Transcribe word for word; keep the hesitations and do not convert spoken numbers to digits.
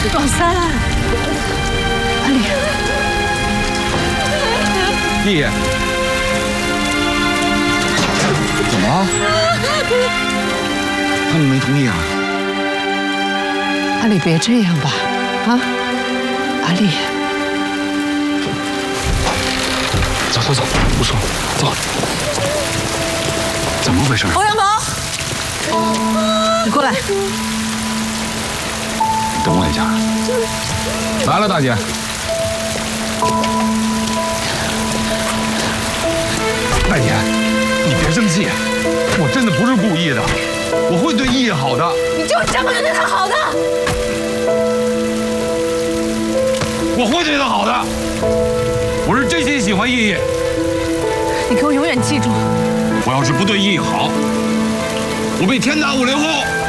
老三，阿丽， 丽丽，怎么了？他们没同意啊？ 阿丽，别这样吧，啊，阿丽， 走走走，不说了，走。怎么回事？ 欧阳鹏，你过来。 等我一下。来了，大姐。大姐，你别生气，我真的不是故意的，我会对意义好的。 你就是这么对他好的。 我会对他好的，我是真心喜欢意义。 你给我永远记住， 我要是不对意义好，我被天打五零后。